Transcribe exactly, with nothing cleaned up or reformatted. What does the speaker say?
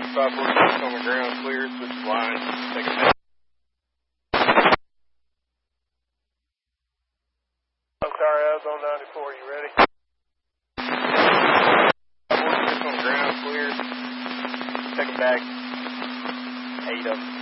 five forty-six on the ground, clear, switch the line, take it back. I'm sorry, I was on ninety-four, you ready? five forty-six on the ground, clear, take it back, eight of them.